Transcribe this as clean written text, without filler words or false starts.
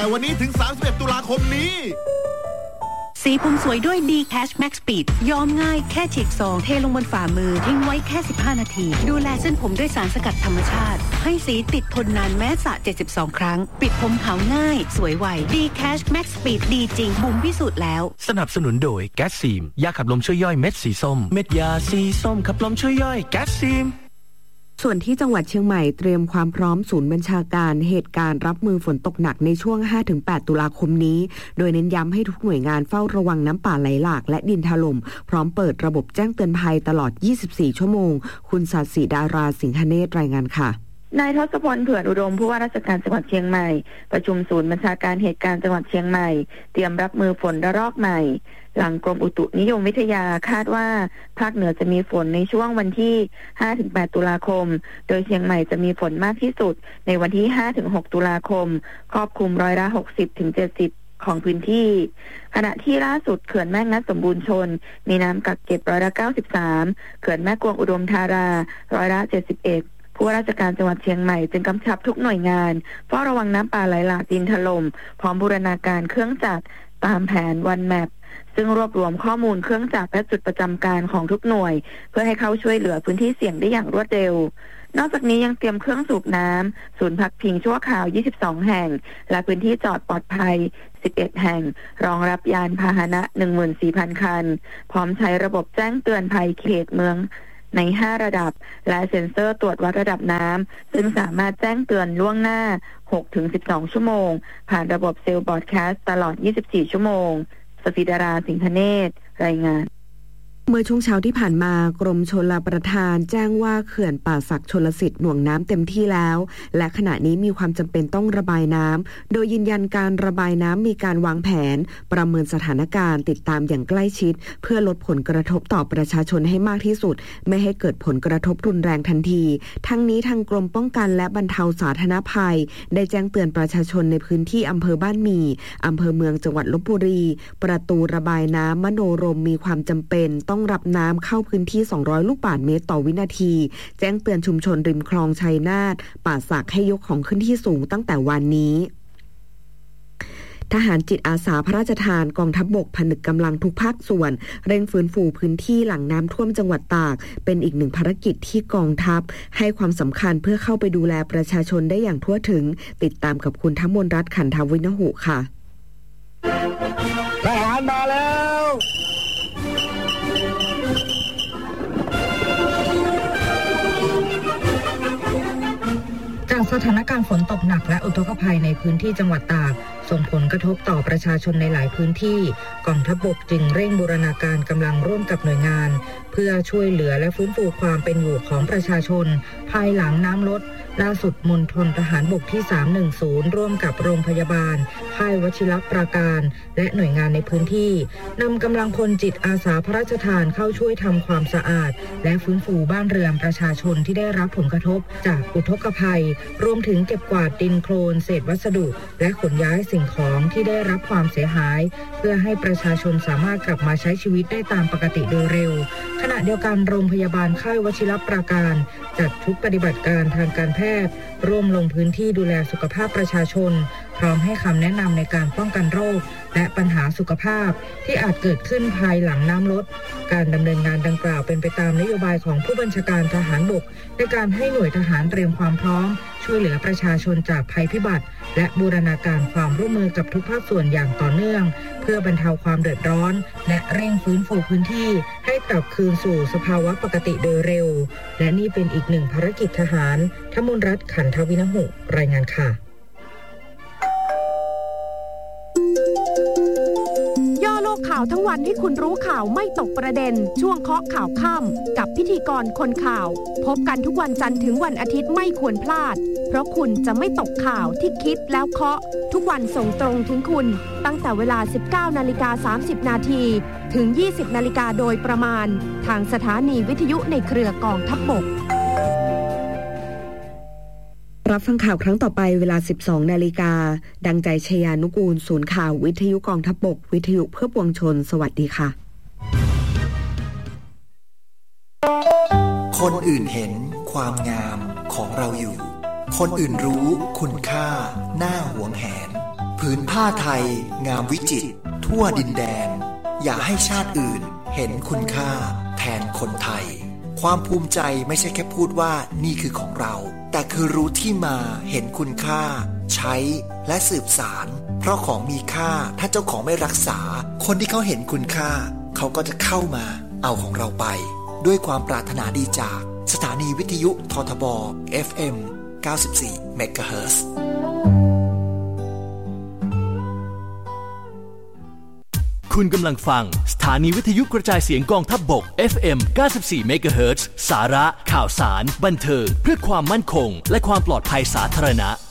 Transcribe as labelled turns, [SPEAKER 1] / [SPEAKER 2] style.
[SPEAKER 1] แต่วันนี้ถึง31ตุลาคมนี้
[SPEAKER 2] สีผมสวยด้วย D-Cash Max Speed ย้อมง่ายแค่ฉีกซองเทลงบนฝ่ามือทิ้งไว้แค่15นาทีดูแลเส้นผมด้วยสารสกัดธรรมชาติให้สีติดทนนานแม้สระ72ครั้งปิดผมขาวง่ายสวยไว D-Cash Max Speed ดีจริงบุ๋มพิสูจน์แล้ว
[SPEAKER 3] สนับสนุนโดยแก๊สซีมยาขับลมช่วยย่อยเม็ดสีส้มเม็ดยาสีส้มขับลมช่วยย่อยแก๊สซีม
[SPEAKER 4] ส่วนที่จังหวัดเชียงใหม่เตรียมความพร้อมศูนย์บัญชาการเหตุการณ์รับมือฝนตกหนักในช่วง 5-8 ตุลาคมนี้โดยเน้นย้ำให้ทุกหน่วยงานเฝ้าระวังน้ำป่าไหลหลากและดินถล่มพร้อมเปิดระบบแจ้งเตือนภัยตลอด24ชั่วโมงคุณศศิดาราสิงหเนตรรายงานค่ะ
[SPEAKER 5] นายทศพล เผื่อนอุดมผู้ว่าราชการจังหวัดเชียงใหม่ประชุมศูนย์บัญชาการเหตุการณ์จังหวัดเชียงใหม่เตรียมรับมือฝนระลอกใหม่หลังกรมอุตุนิยมวิทยาคาดว่าภาคเหนือจะมีฝนในช่วงวันที่ 5-8 ตุลาคมโดยเชียงใหม่จะมีฝนมากที่สุดในวันที่ 5-6 ตุลาคมครอบคลุม60-70%ของพื้นที่ขณะที่ล่าสุดเขื่อนแม่งัดสมบูรณ์ชนมีน้ำกักเก็บ93%เขื่อนแม่กวงอุดมธารา71%ผู้ว่าราชการจังหวัดเชียงใหม่จึงกำชับทุกหน่วยงานเฝ้าระวังน้ำป่าไหลหลากดินถล่มพร้อมบูรณาการเครื่องจักรตามแผนวันแมปซึ่งรวบรวมข้อมูลเครื่องจักรและจุดประจำการของทุกหน่วยเพื่อให้เข้าช่วยเหลือพื้นที่เสี่ยงได้อย่างรวดเร็วนอกจากนี้ยังเตรียมเครื่องสูบน้ำศูนย์พักพิงชั่วคราว22แห่งและพื้นที่จอดปลอดภัย11แห่งรองรับยานพาหนะ 14,000 คันพร้อมใช้ระบบแจ้งเตือนภัยเขตเมืองใน5ระดับและเซ็นเซอร์ตรวจวัดระดับน้ำซึ่งสามารถแจ้งเตือนล่วงหน้า 6-12 ชั่วโมงผ่านระบบเซลล์บอร์ดแคสต์ตลอด24ชั่วโมงศศิดาราสิงหเนตรรายงาน
[SPEAKER 4] เมื่อช่วงเช้าที่ผ่านมากรมชลประทานแจ้งว่าเขื่อนป่าสักชลสิทธิ์หน่วงน้ำเต็มที่แล้วและขณะนี้มีความจำเป็นต้องระบายน้ำโดยยืนยันการระบายน้ำมีการวางแผนประเมินสถานการณ์ติดตามอย่างใกล้ชิดเพื่อลดผลกระทบต่อประชาชนให้มากที่สุดไม่ให้เกิดผลกระทบรุนแรงทันทีทั้งนี้ทางกรมป้องกันและบรรเทาสาธารณภัยได้แจ้งเตือนประชาชนในพื้นที่อำเภอบ้านหมี่อำเภอเมืองจังหวัดลพบุรีประตูระบายน้ำมโนรมมีความจำเป็นต้องรับน้ำเข้าพื้นที่200ลูกบาศก์เมตรต่อวินาทีแจ้งเตือนชุมชนริมคลองชัยนาทป่าสักให้ยกของขึ้นที่สูงตั้งแต่วันนี้ทหารจิตอาสาพระราชทานกองทัพบกผนึกกำลังทุกภาคส่วนเร่งฟื้นฟูพื้นที่หลังน้ำท่วมจังหวัดตากเป็นอีกหนึ่งภารกิจที่กองทัพให้ความสำคัญเพื่อเข้าไปดูแลประชาชนได้อย่างทั่วถึงติดตามกับคุณธมนรัตน์ขันธวินหุค่ะ
[SPEAKER 6] ทหารมาแล้วจากสถานการณ์ฝนตกหนักและอุทกภัยในพื้นที่จังหวัดตากส่งผลกระทบต่อประชาชนในหลายพื้นที่กองทัพบกจึงเร่งบูรณาการกำลังร่วมกับหน่วยงานเพื่อช่วยเหลือและฟื้นฟูความเป็นอยู่ของประชาชนภายหลังน้ำลดล่าสุดมณฑลทหารบกที่310ร่วมกับโรงพยาบาลค่ายวชิรปราการและหน่วยงานในพื้นที่นำกำลังพลจิตอาสาพระราชทานเข้าช่วยทำความสะอาดและฟื้นฟูบ้านเรือนประชาชนที่ได้รับผลกระทบจากอุทกภัยรวมถึงเก็บกวาดดินโคลนเศษวัสดุและขนย้ายสิ่งของที่ได้รับความเสียหายเพื่อให้ประชาชนสามารถกลับมาใช้ชีวิตได้ตามปกติโดยเร็วขณะเดียวกันโรงพยาบาลค่ายวชิรปราการจัดชุดปฏิบัติการทางการแพทย์ร่วมลงพื้นที่ดูแลสุขภาพประชาชนพร้อมให้คำแนะนำในการป้องกันโรคและปัญหาสุขภาพที่อาจเกิดขึ้นภายหลังน้ำลดการดำเนินงานดังกล่าวเป็นไปตามนโยบายของผู้บัญชาการทหารบกในการให้หน่วยทหารเตรียมความพร้อมช่วยเหลือประชาชนจากภัยพิบัติและบูรณาการความร่วมมือกับทุกภาคส่วนอย่างต่อเนื่องเพื่อบรรเทาความเดือดร้อนและเร่งฟื้นฟูพื้นที่ให้กลับคืนสู่สภาวะปกติโดยเร็วและนี่เป็นอีกหนึ่งภารกิจทหารธมนรัตน์ขันธวินหุรายงานค่ะ
[SPEAKER 7] ย่อโลกข่าวทั้งวันให้คุณรู้ข่าวไม่ตกประเด็นช่วงเคาะข่าวค่ำกับพิธีกรคนข่าวพบกันทุกวันจันทร์ถึงวันอาทิตย์ไม่ควรพลาดเพราะคุณจะไม่ตกข่าวที่คิดแล้วเคาะทุกวันส่งตรงถึงคุณตั้งแต่เวลา 19:30 นาทีถึง 20:00 นโดยประมาณทางสถานีวิทยุในเครือกองทัพบก
[SPEAKER 4] รับฟังข่าวครั้งต่อไปเวลา 12:00 นดังใจชยานุกูลศูนย์ข่าววิทยุกองทัพบกวิทยุเพื่อปวงชนสวัสดีค่ะ
[SPEAKER 8] คนอื่นเห็นความงามของเราอยู่คนอื่นรู้คุณค่าน่าหวงแหนผืนผ้าไทยงามวิจิตรทั่วดินแดนอย่าให้ชาติอื่นเห็นคุณค่าแทนคนไทยความภูมิใจไม่ใช่แค่พูดว่านี่คือของเราแต่คือรู้ที่มาเห็นคุณค่าใช้และสืบสานเพราะของมีค่าถ้าเจ้าของไม่รักษาคนที่เขาเห็นคุณค่าเขาก็จะเข้ามาเอาของเราไปด้วยความปรารถนาดีจากสถานีวิทยุททบ FM 94 MHz
[SPEAKER 9] คุณกำลังฟังสถานีวิทยุกระจายเสียงกองทัพบก FM 94 MHz สาระข่าวสารบันเทิงเพื่อความมั่นคงและความปลอดภัยสาธารณะ